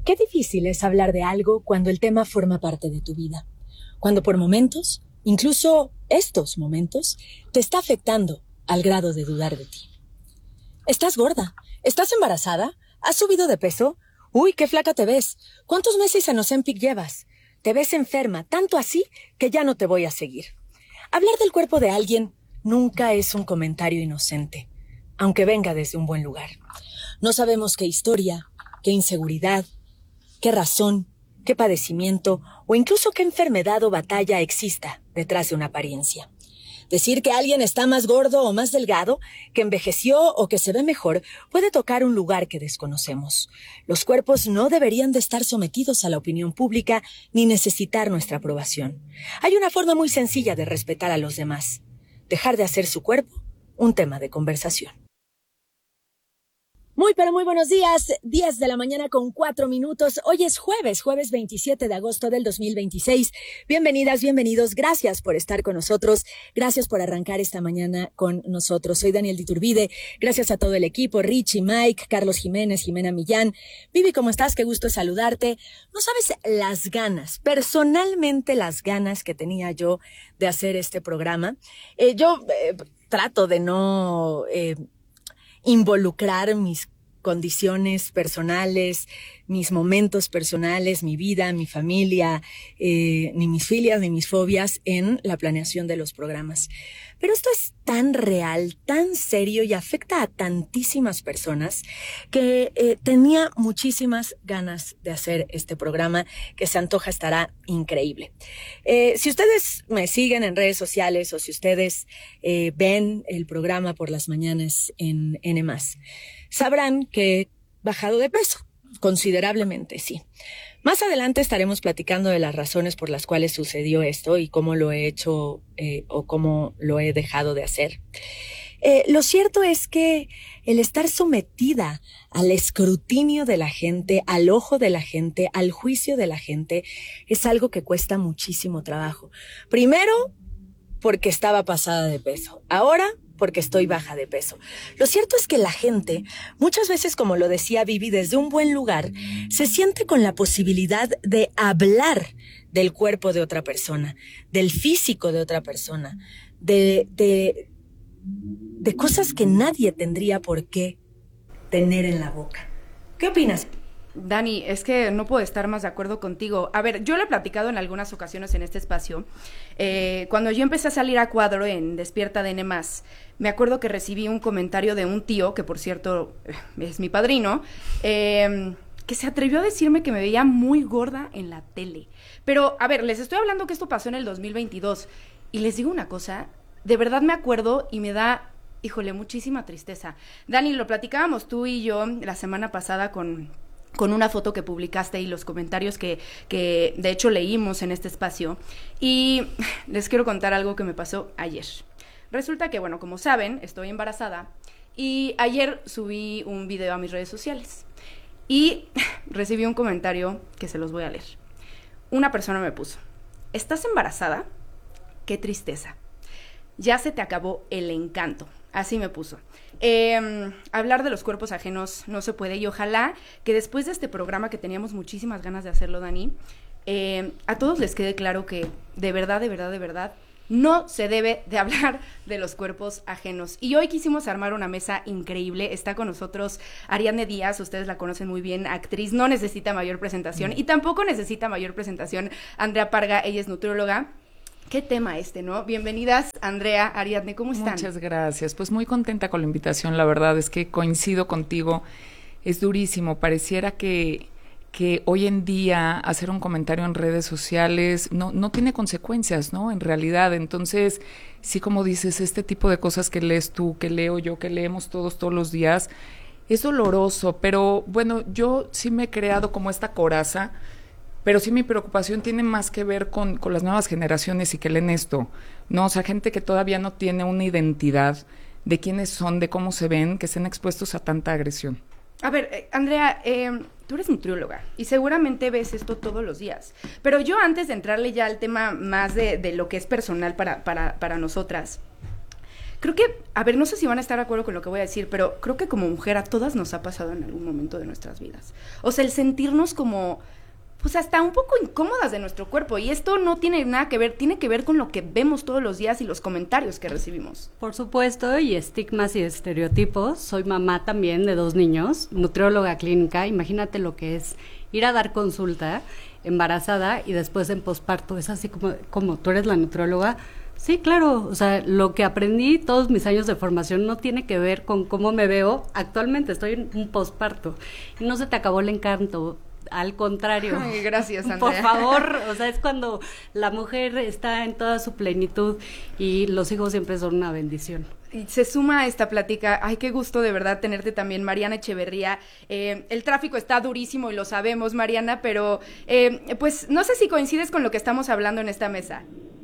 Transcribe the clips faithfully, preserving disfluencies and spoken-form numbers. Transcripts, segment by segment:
Qué difícil es hablar de algo cuando el tema forma parte de tu vida. Cuando por momentos, incluso estos momentos, te está afectando al grado de dudar de ti. ¿Estás gorda? ¿Estás embarazada? ¿Has subido de peso? Uy, qué flaca te ves. ¿Cuántos meses en Ozempic llevas? Te ves enferma, tanto así que ya no te voy a seguir. Hablar del cuerpo de alguien nunca es un comentario inocente, aunque venga desde un buen lugar. No sabemos qué historia, qué inseguridad, qué razón, qué padecimiento o incluso qué enfermedad o batalla exista detrás de una apariencia. Decir que alguien está más gordo o más delgado, que envejeció o que se ve mejor, puede tocar un lugar que desconocemos. Los cuerpos no deberían de estar sometidos a la opinión pública ni necesitar nuestra aprobación. Hay una forma muy sencilla de respetar a los demás: dejar de hacer su cuerpo un tema de conversación. Muy, pero muy buenos días, diez de la mañana con cuatro minutos. Hoy es jueves, jueves veintisiete de agosto del dos mil veintiséis. Bienvenidas, bienvenidos, gracias por estar con nosotros, gracias por arrancar esta mañana con nosotros. Soy Daniel Diturbide, gracias a todo el equipo, Richie, Mike, Carlos Jiménez, Jimena Millán. Vivi, ¿cómo estás? Qué gusto saludarte. No sabes las ganas, personalmente las ganas que tenía yo de hacer este programa. Eh, yo eh, trato de no... Eh, involucrar mis condiciones personales, mis momentos personales, mi vida, mi familia, eh, ni mis filias, ni mis fobias en la planeación de los programas. Pero esto es tan real, tan serio y afecta a tantísimas personas que eh, tenía muchísimas ganas de hacer este programa que se antoja estará increíble. Eh, si ustedes me siguen en redes sociales o si ustedes eh, ven el programa por las mañanas en N más, sabrán que he bajado de peso, considerablemente, sí. Más adelante estaremos platicando de las razones por las cuales sucedió esto y cómo lo he hecho eh, o cómo lo he dejado de hacer. Eh, lo cierto es que el estar sometida al escrutinio de la gente, al ojo de la gente, al juicio de la gente, es algo que cuesta muchísimo trabajo. Primero, porque estaba pasada de peso. Ahora, porque estoy baja de peso. Lo cierto es que la gente, muchas veces, como lo decía Vivi, desde un buen lugar, se siente con la posibilidad de hablar del cuerpo de otra persona, del físico de otra persona, de, de, de cosas que nadie tendría por qué tener en la boca. ¿Qué opinas? Dani, es que no puedo estar más de acuerdo contigo. A ver, yo lo he platicado en algunas ocasiones en este espacio. Eh, cuando yo empecé a salir a cuadro en Despierta de N más, me acuerdo que recibí un comentario de un tío, que por cierto es mi padrino, eh, que se atrevió a decirme que me veía muy gorda en la tele. Pero, a ver, les estoy hablando que esto pasó en el dos mil veintidós. Y les digo una cosa, de verdad me acuerdo y me da, híjole, muchísima tristeza. Dani, lo platicábamos tú y yo la semana pasada con... con una foto que publicaste y los comentarios que, que de hecho leímos en este espacio. Y les quiero contar algo que me pasó ayer. Resulta que, bueno, como saben, estoy embarazada y ayer subí un video a mis redes sociales y recibí un comentario que se los voy a leer. Una persona me puso: ¿estás embarazada? ¡Qué tristeza! Ya se te acabó el encanto. Así me puso. Eh, hablar de los cuerpos ajenos no se puede y ojalá que después de este programa, que teníamos muchísimas ganas de hacerlo, Dani, eh, a todos les quede claro que de verdad, de verdad, de verdad, no se debe de hablar de los cuerpos ajenos. Y hoy quisimos armar una mesa increíble. Está con nosotros Ariadne Díaz, ustedes la conocen muy bien, actriz, no necesita mayor presentación, y tampoco necesita mayor presentación Andrea Parga, ella es nutrióloga. Qué tema este, ¿no? Bienvenidas, Andrea, Ariadne, ¿cómo están? Muchas gracias, pues muy contenta con la invitación, la verdad es que coincido contigo, es durísimo, pareciera que, que hoy en día hacer un comentario en redes sociales no, no tiene consecuencias, ¿no? En realidad, entonces, sí, como dices, este tipo de cosas que lees tú, que leo yo, que leemos todos, todos los días, es doloroso, pero bueno, yo sí me he creado como esta coraza. Pero sí mi preocupación tiene más que ver con, con las nuevas generaciones y que leen esto, ¿no? O sea, gente que todavía no tiene una identidad de quiénes son, de cómo se ven, que estén expuestos a tanta agresión. A ver, eh, Andrea, eh, tú eres nutrióloga y seguramente ves esto todos los días. Pero yo, antes de entrarle ya al tema más de, de lo que es personal para, para, para nosotras, creo que, a ver, no sé si van a estar de acuerdo con lo que voy a decir, pero creo que como mujer a todas nos ha pasado en algún momento de nuestras vidas. O sea, el sentirnos como, pues hasta un poco incómodas de nuestro cuerpo. Y esto no tiene nada que ver, tiene que ver con lo que vemos todos los días y los comentarios que recibimos. Por supuesto, y estigmas y estereotipos. Soy mamá también de dos niños, nutrióloga clínica. Imagínate lo que es ir a dar consulta embarazada y después en posparto. Es así como, como tú eres la nutrióloga. Sí, claro, o sea, lo que aprendí todos mis años de formación no tiene que ver con cómo me veo actualmente. Estoy en un posparto y no se te acabó el encanto. Al contrario. Ay, gracias, Andrea. Por favor, o sea, es cuando la mujer está en toda su plenitud y los hijos siempre son una bendición. Y se suma a esta plática, ay, qué gusto de verdad tenerte también, Mariana Echeverría. Eh, el tráfico está durísimo y lo sabemos, Mariana, pero eh, pues no sé si coincides con lo que estamos hablando en esta mesa.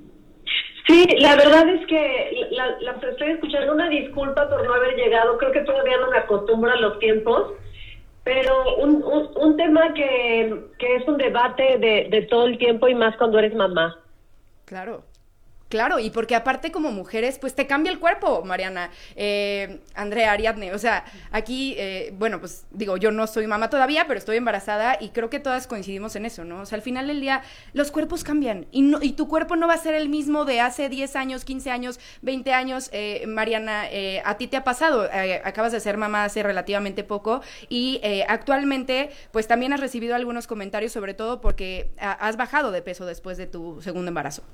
Sí, la verdad es que la, la estoy escuchando, una disculpa por no haber llegado, creo que todavía no me acostumbro a los tiempos. Pero un, un, un tema que, que es un debate de, de todo el tiempo y más cuando eres mamá. Claro. Claro, y porque aparte como mujeres, pues te cambia el cuerpo, Mariana, eh, Andrea, Ariadne, o sea, aquí, eh, bueno, pues digo, yo no soy mamá todavía, pero estoy embarazada y creo que todas coincidimos en eso, ¿no? O sea, al final del día, los cuerpos cambian y, no, y tu cuerpo no va a ser el mismo de hace diez años, quince años, veinte años, eh, Mariana, eh, a ti te ha pasado, eh, acabas de ser mamá hace relativamente poco y eh, actualmente, pues también has recibido algunos comentarios, sobre todo porque has bajado de peso después de tu segundo embarazo.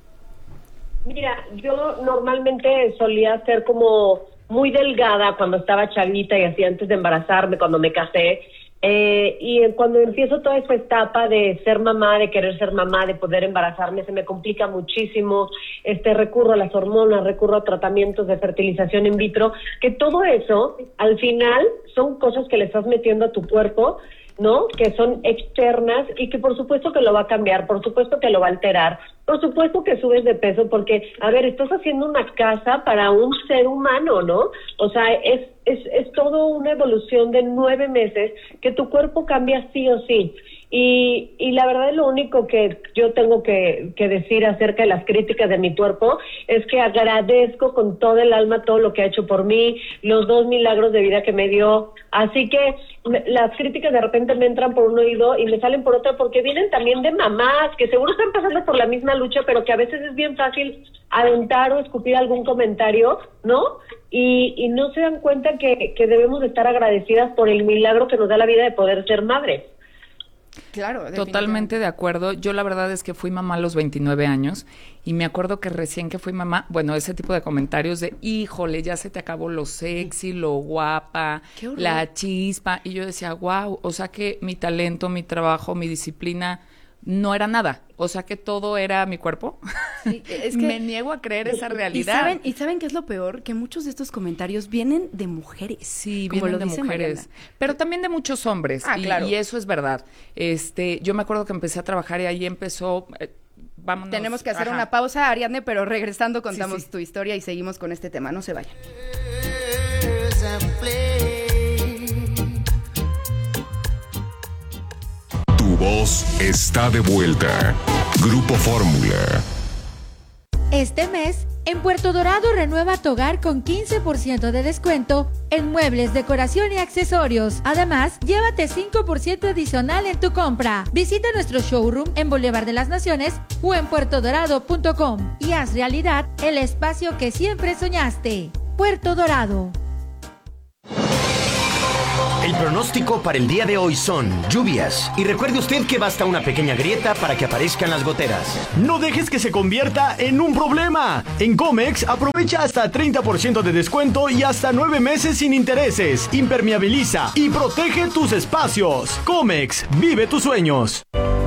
Mira, yo normalmente solía ser como muy delgada cuando estaba chavita y así antes de embarazarme, cuando me casé. Eh, y cuando empiezo toda esta etapa de ser mamá, de querer ser mamá, de poder embarazarme, se me complica muchísimo. Este, recurro a las hormonas, recurro a tratamientos de fertilización in vitro, que todo eso, al final, son cosas que le estás metiendo a tu cuerpo, ¿no? Que son externas y que por supuesto que lo va a cambiar, por supuesto que lo va a alterar, por supuesto que subes de peso porque, a ver, estás haciendo una casa para un ser humano, ¿no? O sea, es es es todo una evolución de nueve meses que tu cuerpo cambia sí o sí. Y, y la verdad, lo único que yo tengo que, que decir acerca de las críticas de mi cuerpo es que agradezco con todo el alma todo lo que ha hecho por mí, los dos milagros de vida que me dio. Así que me, las críticas de repente me entran por un oído y me salen por otro porque vienen también de mamás que seguro están pasando por la misma lucha, pero que a veces es bien fácil aventar o escupir algún comentario, ¿no? Y, y no se dan cuenta que, que debemos de estar agradecidas por el milagro que nos da la vida de poder ser madres. Claro, totalmente de acuerdo. Yo la verdad es que fui mamá a los veintinueve años y me acuerdo que recién que fui mamá, bueno, ese tipo de comentarios de, híjole, ya se te acabó lo sexy, lo guapa, la chispa. Y yo decía, wow, o sea que mi talento, mi trabajo, mi disciplina no era nada. O sea que todo era mi cuerpo. Sí, es que me niego a creer esa realidad. ¿Y saben, ¿Y saben qué es lo peor? Que muchos de estos comentarios vienen de mujeres. Sí, vienen de mujeres. Mariana. Pero también de muchos hombres. Ah, y, claro. y eso es verdad. Este, yo me acuerdo que empecé a trabajar y ahí empezó... Eh, vámonos. Tenemos que hacer Ajá. una pausa, Ariadne, pero regresando contamos sí, sí. tu historia y seguimos con este tema. No se vayan. Tu voz está de vuelta. Grupo Fórmula. Este mes, en Puerto Dorado renueva tu hogar con quince por ciento de descuento en muebles, decoración y accesorios. Además, llévate cinco por ciento adicional en tu compra. Visita nuestro showroom en Boulevard de las Naciones o en puerto dorado punto com y haz realidad el espacio que siempre soñaste. Puerto Dorado. El pronóstico para el día de hoy son lluvias. Y recuerde usted que basta una pequeña grieta para que aparezcan las goteras. No dejes que se convierta en un problema. En Comex aprovecha hasta treinta por ciento de descuento y hasta nueve meses sin intereses. Impermeabiliza y protege tus espacios. Comex, vive tus sueños.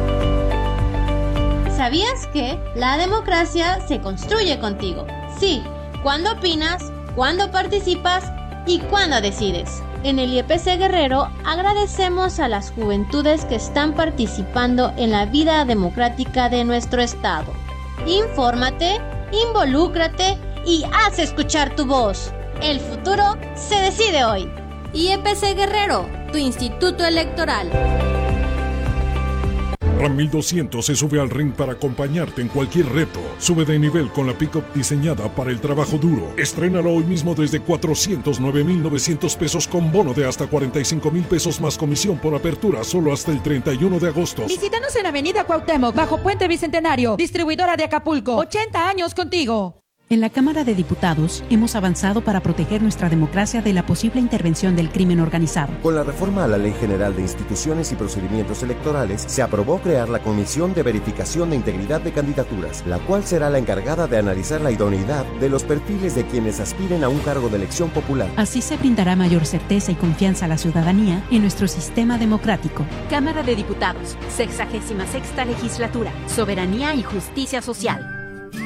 ¿Sabías que la democracia se construye contigo? Sí, cuando opinas, cuando participas y cuando decides. En el I E P C Guerrero agradecemos a las juventudes que están participando en la vida democrática de nuestro estado. Infórmate, involúcrate y haz escuchar tu voz. El futuro se decide hoy. I E P C Guerrero, tu instituto electoral. Ram mil doscientos se sube al ring para acompañarte en cualquier reto. Sube de nivel con la pickup diseñada para el trabajo duro. Estrénalo hoy mismo desde cuatrocientos nueve mil novecientos pesos con bono de hasta cuarenta y cinco mil pesos más comisión por apertura solo hasta el treinta y uno de agosto. Visítanos en Avenida Cuauhtémoc, bajo Puente Bicentenario, distribuidora de Acapulco. ochenta años contigo. En la Cámara de Diputados hemos avanzado para proteger nuestra democracia de la posible intervención del crimen organizado. Con la reforma a la Ley General de Instituciones y Procedimientos Electorales, se aprobó crear la Comisión de Verificación de Integridad de Candidaturas, la cual será la encargada de analizar la idoneidad de los perfiles de quienes aspiren a un cargo de elección popular. Así se brindará mayor certeza y confianza a la ciudadanía en nuestro sistema democrático. Cámara de Diputados, sexagésima sexta legislatura, Soberanía y Justicia Social.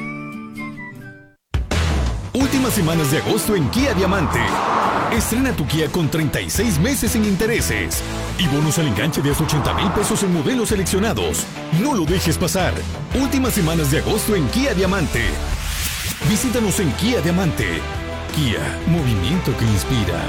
Últimas semanas de agosto en Kia Diamante. Estrena tu Kia con treinta y seis meses sin intereses y bonos al enganche de hasta ochenta mil pesos en modelos seleccionados. No lo dejes pasar. Últimas semanas de agosto en Kia Diamante. Visítanos en Kia Diamante. Kia, movimiento que inspira.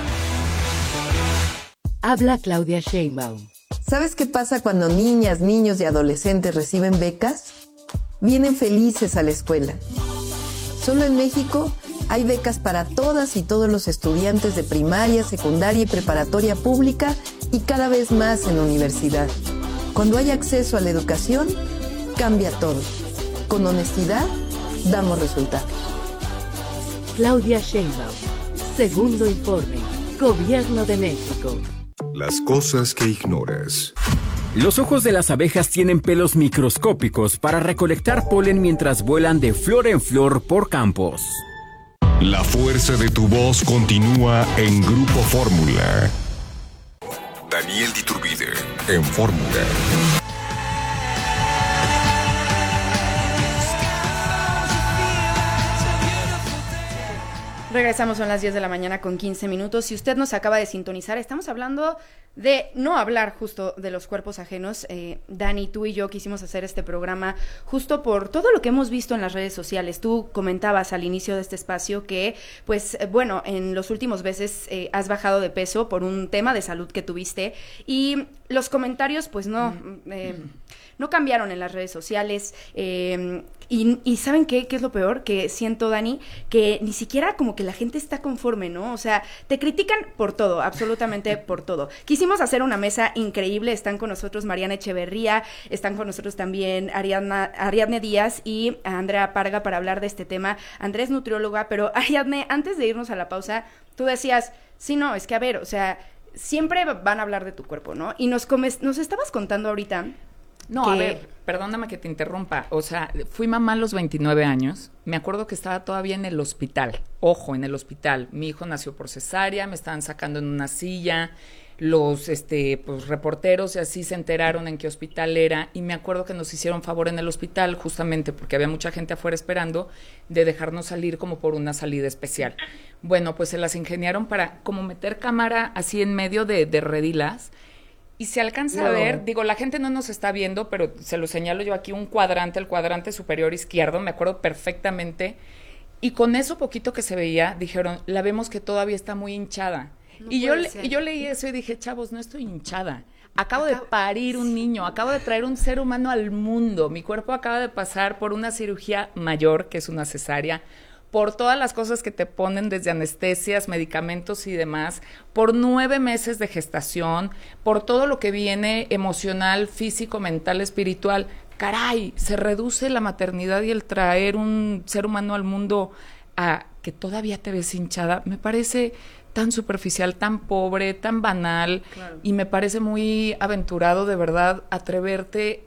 Habla Claudia Sheinbaum. ¿Sabes qué pasa cuando niñas, niños y adolescentes reciben becas? Vienen felices a la escuela. Solo en México hay becas para todas y todos los estudiantes de primaria, secundaria y preparatoria pública y cada vez más en la universidad. Cuando hay acceso a la educación, cambia todo. Con honestidad, damos resultados. Claudia Sheinbaum. Segundo informe. Gobierno de México. Las cosas que ignoras. Los ojos de las abejas tienen pelos microscópicos para recolectar polen mientras vuelan de flor en flor por campos. La fuerza de tu voz continúa en Grupo Fórmula. Daniel Diturbide en Fórmula. Regresamos, son las diez de la mañana con quince minutos. Si usted nos acaba de sintonizar, estamos hablando de no hablar justo de los cuerpos ajenos. Eh, Dani, tú y yo quisimos hacer este programa justo por todo lo que hemos visto en las redes sociales. Tú comentabas al inicio de este espacio que, pues, bueno, en los últimos meses eh, has bajado de peso por un tema de salud que tuviste y los comentarios, pues, no... Eh, no cambiaron en las redes sociales, eh, y, y ¿saben qué? ¿Qué es lo peor? Que siento, Dani, que ni siquiera como que la gente está conforme, ¿no? O sea, te critican por todo, absolutamente por todo. Quisimos hacer una mesa increíble, están con nosotros Mariana Echeverría, están con nosotros también Ariadna, Ariadne Díaz y Andrea Parga para hablar de este tema. Andrea es nutrióloga, pero Ariadne, antes de irnos a la pausa, tú decías, sí, no, es que a ver, o sea, siempre van a hablar de tu cuerpo, ¿no? Y nos, comes, nos estabas contando ahorita... No, que... a ver, perdóname que te interrumpa. O sea, fui mamá a los veintinueve años. Me acuerdo que estaba todavía en el hospital. Ojo, en el hospital. Mi hijo nació por cesárea, me estaban sacando en una silla. Los este, pues, reporteros y así se enteraron en qué hospital era. Y me acuerdo que nos hicieron favor en el hospital, justamente porque había mucha gente afuera esperando, de dejarnos salir como por una salida especial. Bueno, pues se las ingeniaron para como meter cámara así en medio de, de redilas. Y se alcanza no. a ver, digo, la gente no nos está viendo, pero se lo señalo yo aquí, un cuadrante, el cuadrante superior izquierdo, me acuerdo perfectamente. Y con eso poquito que se veía, dijeron, la vemos que todavía está muy hinchada. No y, yo le, y yo leí eso y dije, chavos, no estoy hinchada. Acabo, acabo de parir un niño, acabo de traer un ser humano al mundo. Mi cuerpo acaba de pasar por una cirugía mayor, que es una cesárea, por todas las cosas que te ponen desde anestesias, medicamentos y demás, por nueve meses de gestación, por todo lo que viene emocional, físico, mental, espiritual. Caray, se reduce la maternidad y el traer un ser humano al mundo a que todavía te ves hinchada, me parece tan superficial, tan pobre, tan banal, claro. Y me parece muy aventurado, de verdad, atreverte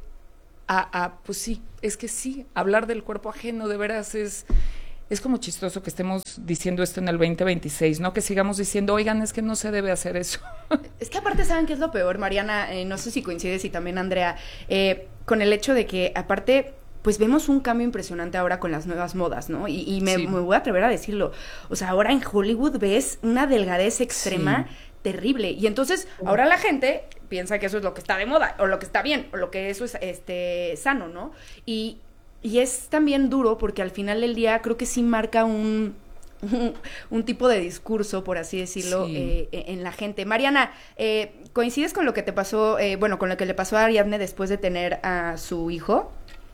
a, a, pues sí, es que sí, hablar del cuerpo ajeno, de veras es... Es como chistoso que estemos diciendo esto en el veinte veintiséis, ¿no? Que sigamos diciendo, oigan, es que no se debe hacer eso. Es que aparte, ¿saben qué es lo peor, Mariana? Eh, no sé si coincides y también Andrea, eh, con el hecho de que aparte, pues vemos un cambio impresionante ahora con las nuevas modas, ¿no? Y, y me, sí. me voy a atrever a decirlo. O sea, ahora en Hollywood ves una delgadez extrema sí. terrible. Y entonces, ahora la gente piensa que eso es lo que está de moda, o lo que está bien, o lo que eso es este sano, ¿no? Y... Y es también duro porque al final del día creo que sí marca un, un, un tipo de discurso, por así decirlo, sí. eh, en la gente. Mariana, eh, ¿coincides con lo que te pasó, eh, bueno, con lo que le pasó a Ariadne después de tener a su hijo?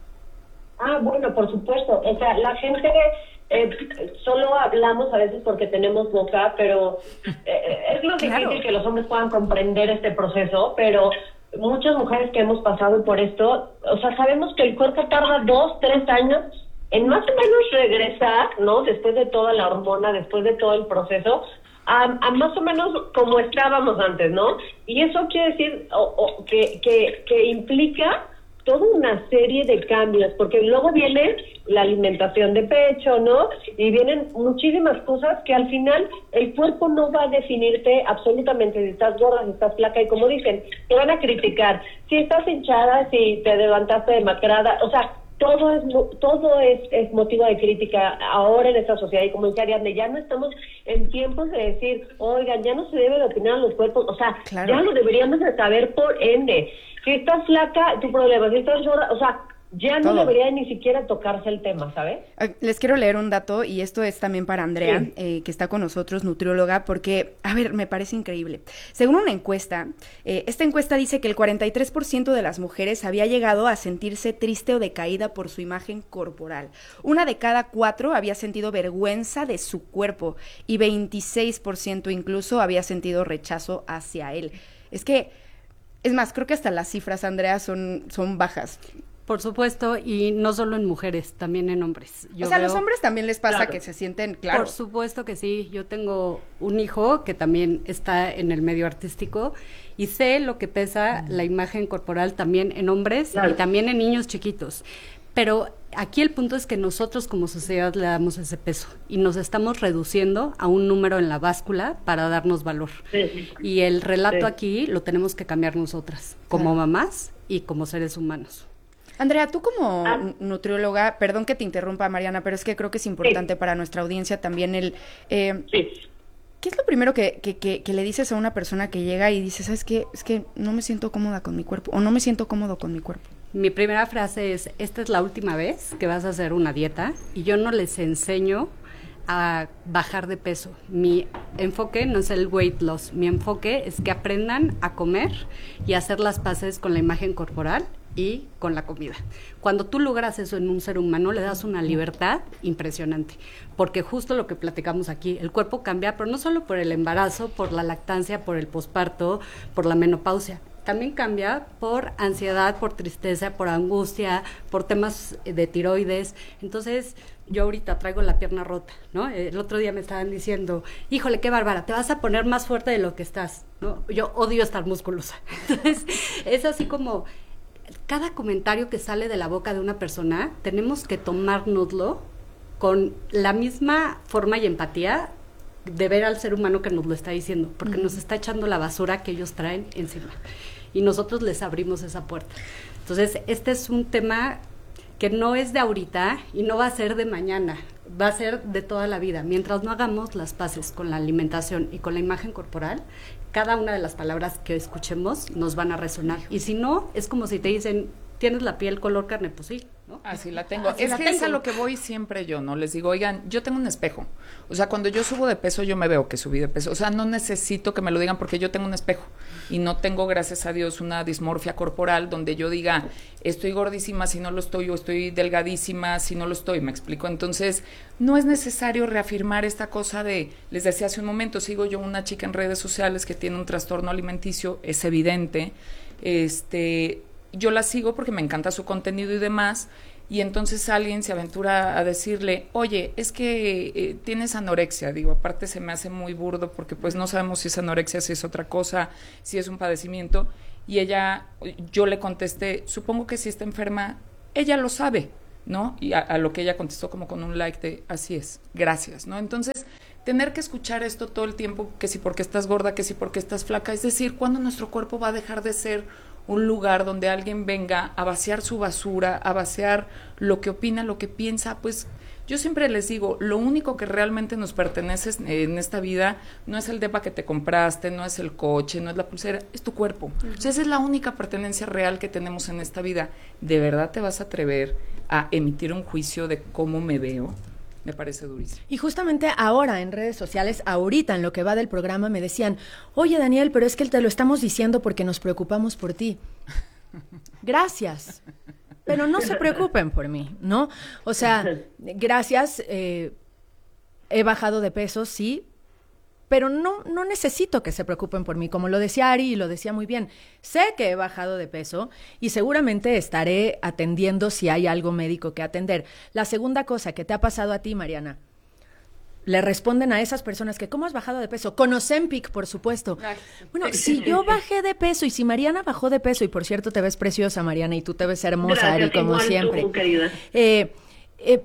Ah, bueno, por supuesto. O sea, la gente... Eh, solo hablamos a veces porque tenemos boca, pero eh, es lo difícil claro. que los hombres puedan comprender este proceso, pero muchas mujeres que hemos pasado por esto, o sea, sabemos que el cuerpo tarda dos, tres años en más o menos regresar, ¿no? Después de toda la hormona, después de todo el proceso, a, a más o menos como estábamos antes, ¿no? Y eso quiere decir o, o, que, que, que implica toda una serie de cambios, porque luego viene la alimentación de pecho, ¿no? Y vienen muchísimas cosas que al final el cuerpo no va a definirte absolutamente si estás gorda, si estás flaca, y como dicen, te van a criticar. Si estás hinchada, si te levantaste demacrada, o sea, todo es todo es, es motivo de crítica ahora en esta sociedad, y como dice Ariadne, ya no estamos en tiempos de decir, oigan, ya no se debe de opinar a los cuerpos, o sea, claro. ya lo deberíamos de saber por ende. Si estás flaca, tu problema, si estás gorda, o sea, ya no Todo. debería ni siquiera tocarse el tema, ¿sabes? Les quiero leer un dato, y esto es también para Andrea, sí. eh, que está con nosotros, nutrióloga, porque, a ver, me parece increíble. Según una encuesta, eh, esta encuesta dice que el cuarenta y tres por ciento de las mujeres había llegado a sentirse triste o decaída por su imagen corporal. Una de cada cuatro había sentido vergüenza de su cuerpo, y veintiséis por ciento incluso había sentido rechazo hacia él. Es que... Es más, creo que hasta las cifras, Andrea, son, son bajas. Por supuesto, y no solo en mujeres, también en hombres. Yo o sea, a los hombres también les pasa claro. que se sienten, claro. Por supuesto que sí. Yo tengo un hijo que también está en el medio artístico y sé lo que pesa mm. la imagen corporal también en hombres claro. y también en niños chiquitos. Pero aquí el punto es que nosotros como sociedad le damos ese peso y nos estamos reduciendo a un número en la báscula para darnos valor. Sí. Y el relato sí. aquí lo tenemos que cambiar nosotras, como sí. mamás y como seres humanos. Andrea, tú como ah. nutrióloga, perdón que te interrumpa, Mariana, pero es que creo que es importante sí. para nuestra audiencia también el... Eh, sí. ¿Qué es lo primero que, que, que, que le dices a una persona que llega y dice, ¿sabes qué? Es que no me siento cómoda con mi cuerpo o no me siento cómodo con mi cuerpo? Mi primera frase es, esta es la última vez que vas a hacer una dieta y yo no les enseño a bajar de peso. Mi enfoque no es el weight loss, mi enfoque es que aprendan a comer y a hacer las paces con la imagen corporal y con la comida. Cuando tú logras eso en un ser humano, le das una libertad impresionante, porque justo lo que platicamos aquí, el cuerpo cambia, pero no solo por el embarazo, por la lactancia, por el posparto, por la menopausia, también cambia por ansiedad, por tristeza, por angustia, por temas de tiroides. Entonces, yo ahorita traigo la pierna rota, ¿no? El otro día me estaban diciendo, híjole, qué bárbara, te vas a poner más fuerte de lo que estás, ¿no? Yo odio estar musculosa. Entonces, es así como... Cada comentario que sale de la boca de una persona, tenemos que tomárnoslo con la misma forma y empatía de ver al ser humano que nos lo está diciendo, porque uh-huh. nos está echando la basura que ellos traen encima. Y nosotros les abrimos esa puerta. Entonces, este es un tema que no es de ahorita y no va a ser de mañana, va a ser de toda la vida. Mientras no hagamos las paces con la alimentación y con la imagen corporal, cada una de las palabras que escuchemos nos van a resonar. Y si no, es como si te dicen, ¿tienes la piel color carne? Pues sí, ¿no? Así la tengo. Así es la que tengo. es a lo que voy siempre yo, ¿no? Les digo, oigan, yo tengo un espejo. O sea, cuando yo subo de peso, yo me veo que subí de peso. O sea, no necesito que me lo digan porque yo tengo un espejo. Y no tengo, gracias a Dios, una dismorfia corporal donde yo diga, estoy gordísima si no lo estoy, o estoy delgadísima si no lo estoy, ¿me explico? Entonces, no es necesario reafirmar esta cosa de, les decía hace un momento, sigo yo una chica en redes sociales que tiene un trastorno alimenticio, es evidente, este... yo la sigo porque me encanta su contenido y demás, y entonces alguien se aventura a decirle, oye, es que eh, tienes anorexia. Digo, aparte se me hace muy burdo porque pues no sabemos si es anorexia, si es otra cosa, si es un padecimiento, y ella, yo le contesté, supongo que si está enferma, ella lo sabe, ¿no? Y a, a lo que ella contestó como con un like de, así es, gracias, ¿no? Entonces, tener que escuchar esto todo el tiempo, que si porque estás gorda, que si porque estás flaca, es decir, ¿cuándo nuestro cuerpo va a dejar de ser un lugar donde alguien venga a vaciar su basura, a vaciar lo que opina, lo que piensa? Pues yo siempre les digo, lo único que realmente nos pertenece en esta vida no es el depa que te compraste, no es el coche, no es la pulsera, es tu cuerpo. Uh-huh. O sea, esa es la única pertenencia real que tenemos en esta vida. ¿De verdad te vas a atrever a emitir un juicio de cómo me veo? Me parece durísimo. Y justamente ahora en redes sociales, ahorita en lo que va del programa, me decían, oye Daniel, pero es que te lo estamos diciendo porque nos preocupamos por ti. Gracias, pero no se preocupen por mí, ¿no? O sea, gracias, eh, he bajado de peso, sí, pero no, no necesito que se preocupen por mí. Como lo decía Ari y lo decía muy bien, sé que he bajado de peso y seguramente estaré atendiendo si hay algo médico que atender. La segunda cosa que te ha pasado a ti, Mariana, le responden a esas personas que ¿cómo has bajado de peso? Con Ozempic, por supuesto. Bueno, si yo bajé de peso y si Mariana bajó de peso, y por cierto te ves preciosa, Mariana, y tú te ves hermosa, Ari, como igual siempre. Tú, querida. Eh, eh,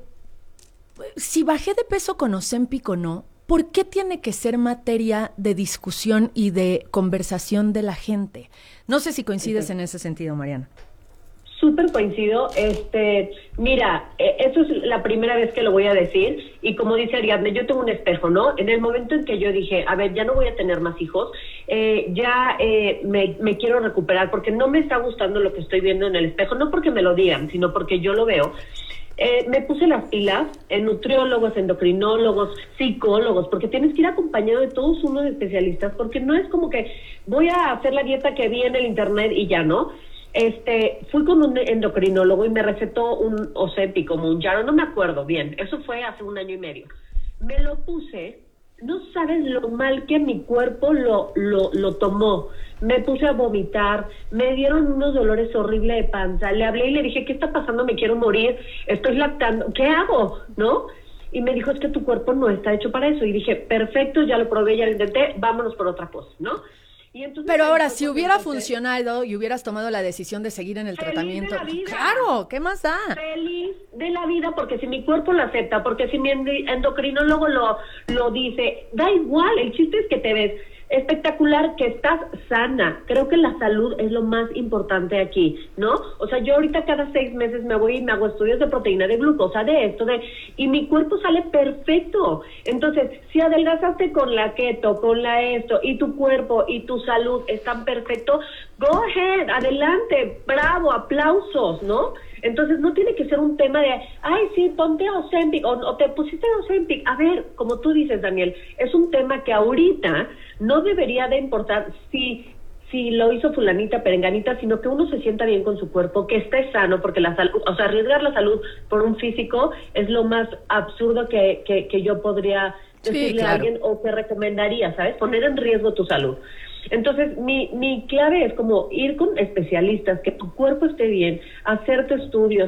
si bajé de peso con Ozempic o no, ¿por qué tiene que ser materia de discusión y de conversación de la gente? No sé si coincides en ese sentido, Mariana. Súper coincido. Este, mira, eh, eso es la primera vez que lo voy a decir, y como dice Ariadne, yo tengo un espejo, ¿no? En el momento en que yo dije, a ver, ya no voy a tener más hijos, eh, ya eh, me, me quiero recuperar, porque no me está gustando lo que estoy viendo en el espejo, no porque me lo digan, sino porque yo lo veo. Eh, me puse las pilas en nutriólogos, endocrinólogos, psicólogos, porque tienes que ir acompañado de todos unos especialistas, porque no es como que voy a hacer la dieta que vi en el internet y ya, ¿no? Este, fui con un endocrinólogo y me recetó un Ozempic, como un Yaro, no me acuerdo bien, eso fue hace un año y medio. Me lo puse, no sabes lo mal que mi cuerpo lo, lo, lo tomó. Me puse a vomitar, me dieron unos dolores horribles de panza, le hablé y le dije, ¿qué está pasando? Me quiero morir, estoy lactando, ¿qué hago? ¿No? Y me dijo, es que tu cuerpo no está hecho para eso. Y dije, perfecto, ya lo probé, ya lo intenté, vámonos por otra cosa, ¿no? Y entonces, pero ahora, si hubiera funcionado y hubieras tomado la decisión de seguir en el tratamiento, claro, ¿qué más da? Feliz de la vida, porque si mi cuerpo lo acepta, porque si mi endocrinólogo lo, lo dice, da igual, el chiste es que te ves espectacular, que estás sana. Creo que la salud es lo más importante aquí, ¿no? O sea, yo ahorita cada seis meses me voy y me hago estudios de proteína, de glucosa, de esto, de y mi cuerpo sale perfecto. Entonces, si adelgazaste con la keto, con la esto, y tu cuerpo y tu salud están perfectos, go ahead, adelante, bravo, aplausos, ¿no? Entonces, no tiene que ser un tema de, ay, sí, ponte Ozempic, o, o te pusiste Ozempic. A ver, como tú dices, Daniel, es un tema que ahorita no debería de importar si, si lo hizo fulanita, perenganita, sino que uno se sienta bien con su cuerpo, que esté sano, porque la salud, o sea, arriesgar la salud por un físico es lo más absurdo que, que, que yo podría decirle sí, claro. a alguien, o que recomendaría, ¿sabes? Poner en riesgo tu salud. Entonces, mi, mi clave es como ir con especialistas, que tu cuerpo esté bien, hacerte estudios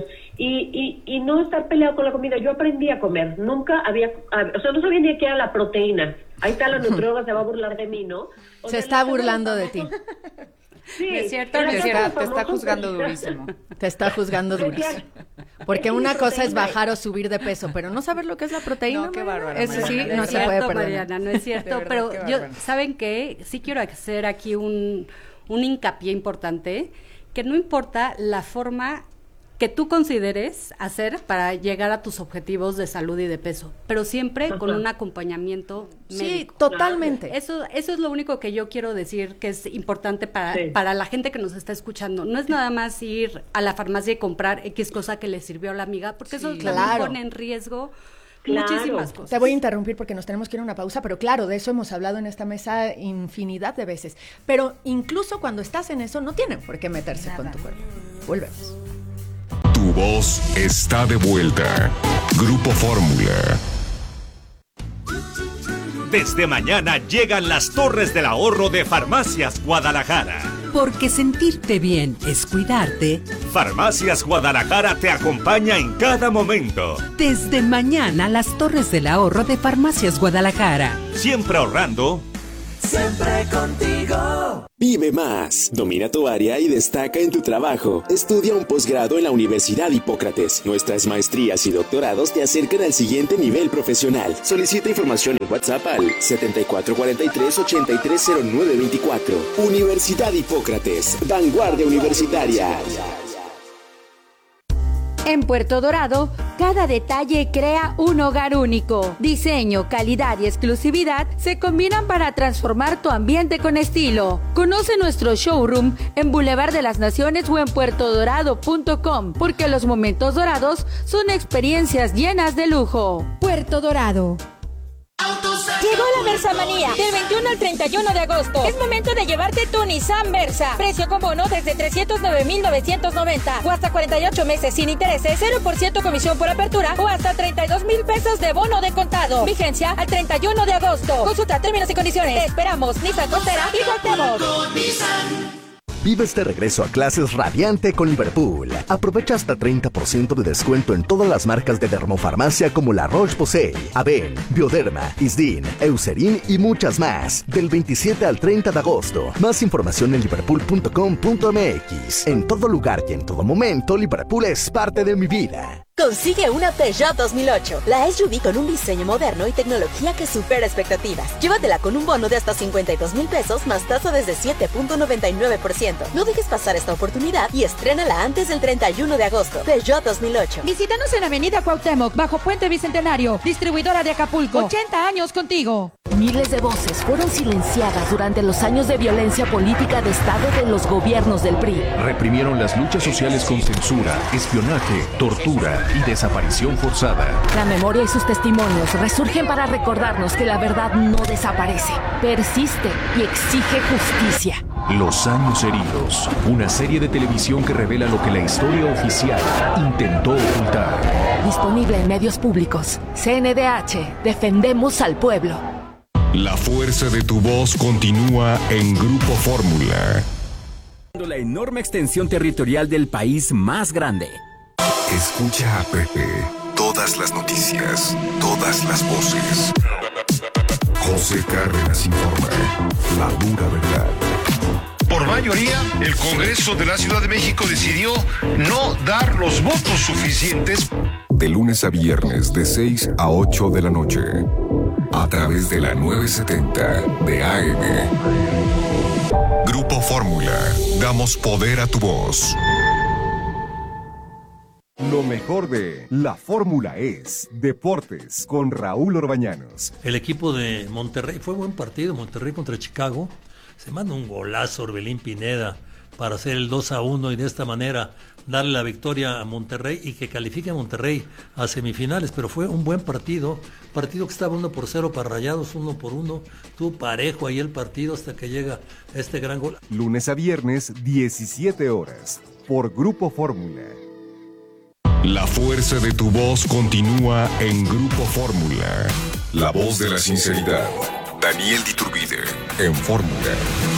y, y, y no estar peleado con la comida. Yo aprendí a comer, nunca había, o sea, no sabía ni qué era la proteína. Ahí está la nutrióloga, se va a burlar de mí, ¿no? O se sea, está burlando de ti. Sí, es cierto, es cierto, te está juzgando durísimo. Te está juzgando durísimo. Porque una cosa es bajar o subir de peso, pero no saber lo que es la proteína. No, qué bárbaro. Eso sí, no, no se puede cierto, perder. Mariana, no es cierto, pero yo, ¿saben qué? Sí quiero hacer aquí un, un hincapié importante, que no importa la forma que tú consideres hacer para llegar a tus objetivos de salud y de peso, pero siempre Ajá. con un acompañamiento médico. Sí, totalmente. Eso, eso es lo único que yo quiero decir que es importante para, sí. para la gente que nos está escuchando. No es nada más ir a la farmacia y comprar X cosa que le sirvió a la amiga, porque sí, eso claro. también pone en riesgo Claro. muchísimas cosas. Te voy a interrumpir porque nos tenemos que ir a una pausa, pero claro, de eso hemos hablado en esta mesa infinidad de veces. Pero incluso cuando estás en eso, no tienen por qué meterse Nada. con tu cuerpo. Volvemos. Tu voz está de vuelta. Grupo Fórmula. Desde mañana llegan las Torres del Ahorro de Farmacias Guadalajara. Porque sentirte bien es cuidarte. Farmacias Guadalajara te acompaña en cada momento. Desde mañana las Torres del Ahorro de Farmacias Guadalajara. Siempre ahorrando. Siempre contigo. Vive más, domina tu área y destaca en tu trabajo. Estudia un posgrado en la Universidad Hipócrates. Nuestras maestrías y doctorados te acercan al siguiente nivel profesional. Solicita información en WhatsApp al setenta y cuatro cuarenta y tres ochenta y tres cero nueve veinticuatro. Universidad Hipócrates, vanguardia universitaria. En Puerto Dorado, Cada detalle crea un hogar único. Diseño, calidad y exclusividad se combinan para transformar tu ambiente con estilo. Conoce nuestro showroom en Boulevard de las Naciones o en puerto dorado punto com, porque los momentos dorados son experiencias llenas de lujo. Puerto Dorado. Llegó la Versa Manía del veintiuno al treinta y uno de agosto. Es momento de llevarte tu Nissan Versa. Precio con bono desde trescientos nueve mil novecientos noventa o hasta cuarenta y ocho meses sin intereses, cero por ciento comisión por apertura o hasta treinta y dos mil pesos de bono de contado. Vigencia al treinta y uno de agosto. Consulta términos y condiciones. Te esperamos. Nissan Costera y Cuauhtémoc. Vive este regreso a clases radiante con Liverpool. Aprovecha hasta treinta por ciento de descuento en todas las marcas de dermofarmacia como La Roche-Posay, Aven, Bioderma, Isdin, Eucerin y muchas más. Del veintisiete al treinta de agosto. Más información en liverpool punto com punto m x. En todo lugar y en todo momento, Liverpool es parte de mi vida. Consigue una Peugeot dos mil ocho, la S U V con un diseño moderno y tecnología que supera expectativas. Llévatela con un bono de hasta cincuenta y dos mil pesos más tasa desde siete punto noventa y nueve por ciento. No dejes pasar esta oportunidad y estrénala antes del treinta y uno de agosto. Peugeot dos mil ocho. Visítanos en Avenida Cuauhtémoc, bajo Puente Bicentenario, distribuidora de Acapulco. ochenta años contigo. Miles de voces fueron silenciadas durante los años de violencia política de Estado de los gobiernos del P R I. Reprimieron las luchas sociales con censura, espionaje, tortura y desaparición forzada. La memoria y sus testimonios resurgen para recordarnos que la verdad no desaparece, persiste y exige justicia. Los años heridos, una serie de televisión que revela lo que la historia oficial intentó ocultar. Disponible en medios públicos. C N D H, defendemos al pueblo. La fuerza de tu voz continúa en Grupo Fórmula. La enorme extensión territorial del país más grande. Escucha a Pepe. Todas las noticias, todas las voces. José Cárdenas informa. La dura verdad. Por mayoría, el Congreso de la Ciudad de México decidió no dar los votos suficientes. De lunes a viernes, de seis a ocho de la noche. A través de la nueve setenta de A M. Grupo Fórmula. Damos poder a tu voz. Lo mejor de La Fórmula es Deportes con Raúl Orbañanos. El equipo de Monterrey, fue buen partido, Monterrey contra Chicago. Se manda un golazo Orbelín Pineda para hacer el dos a uno y de esta manera darle la victoria a Monterrey y que califique a Monterrey a semifinales. Pero fue un buen partido, partido que estaba uno por cero para Rayados, uno por uno. Tuvo parejo ahí el partido hasta que llega este gran gol. Lunes a viernes, diecisiete horas, por Grupo Fórmula. La fuerza de tu voz continúa en Grupo Fórmula. La voz de la sinceridad. Daniel Diturbide en Fórmula.